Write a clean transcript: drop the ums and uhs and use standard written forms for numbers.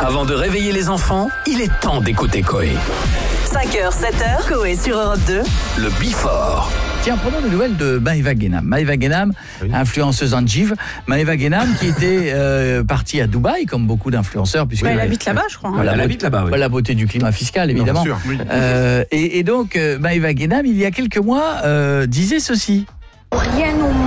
Avant de réveiller les enfants, il est temps d'écouter Coé. 5h, 7h, Coé sur Europe 2. Le Bifort. Tiens, prenons des nouvelles de Maëva Guénam. Maëva Guénam, influenceuse en Jive. Maëva Guénam qui était partie à Dubaï, comme beaucoup d'influenceurs. Puisque elle habite là-bas, je crois. Elle habite là-bas, oui. La beauté du climat fiscal, évidemment. Non, bien sûr, et donc, Maëva Guénam, il y a quelques mois, disait ceci. Rien au